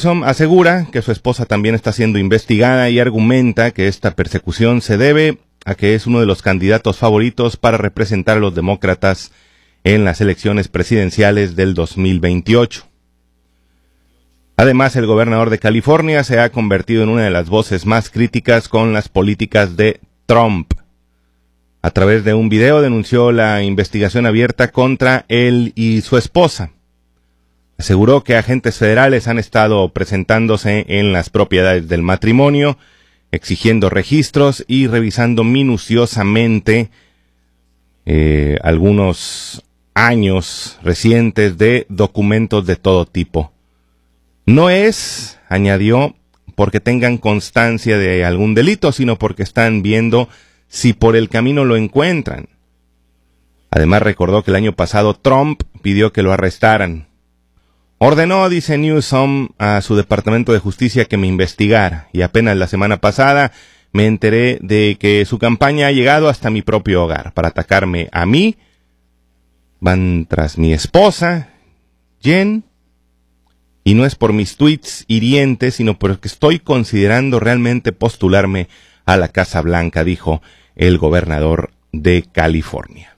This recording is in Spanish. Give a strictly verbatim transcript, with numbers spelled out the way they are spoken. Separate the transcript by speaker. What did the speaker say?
Speaker 1: Newsom asegura que su esposa también está siendo investigada y argumenta que esta persecución se debe a que es uno de los candidatos favoritos para representar a los demócratas en las elecciones presidenciales del dos mil veintiocho. Además, el gobernador de California se ha convertido en una de las voces más críticas con las políticas de Trump. A través de un video denunció la investigación abierta contra él y su esposa. Aseguró que agentes federales han estado presentándose en las propiedades del matrimonio, exigiendo registros y revisando minuciosamente eh, algunos años recientes de documentos de todo tipo. No es, añadió, porque tengan constancia de algún delito, sino porque están viendo si por el camino lo encuentran. Además, recordó que el año pasado Trump pidió que lo arrestaran. Ordenó, dice Newsom, a su Departamento de Justicia que me investigara, y apenas la semana pasada me enteré de que su campaña ha llegado hasta mi propio hogar para atacarme a mí. Van tras mi esposa, Jen, y no es por mis tweets hirientes, sino porque estoy considerando realmente postularme a la Casa Blanca, dijo el gobernador de California.